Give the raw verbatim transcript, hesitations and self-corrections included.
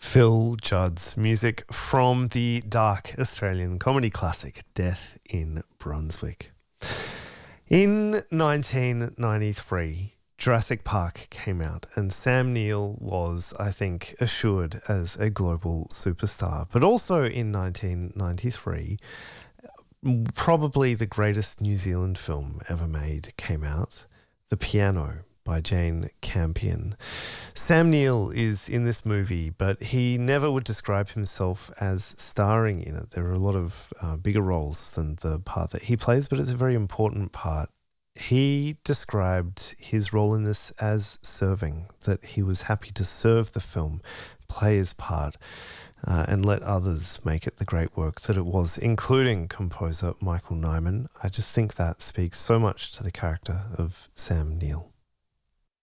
Phil Judd's music from the dark Australian comedy classic Death in Brunswick. In nineteen ninety-three, Jurassic Park came out and Sam Neill was, I think, assured as a global superstar. But also in nineteen ninety-three, probably the greatest New Zealand film ever made came out, The Piano by Jane Campion. Sam Neill is in this movie, but he never would describe himself as starring in it. There are a lot of uh, bigger roles than the part that he plays, but it's a very important part. He described his role in this as serving, that he was happy to serve the film, play his part, uh, and let others make it the great work that it was, including composer Michael Nyman. I just think that speaks so much to the character of Sam Neill.